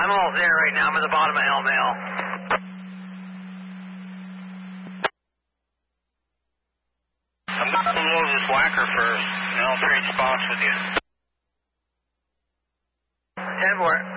I'm almost there right now. I'm at the bottom of Hell Mail. I'm going to blow this whacker first, and I'll trade spots with you. 10-4.